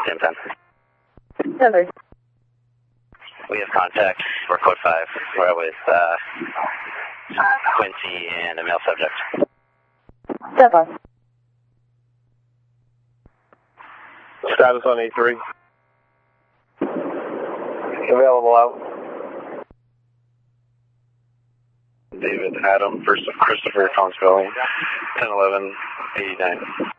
same time. Denver. We have contact for code 5. We're with Quincy and a male subject. Denver. Status on A3. Available out. David Adam, first of Christopher, calling spelling, 1011-89.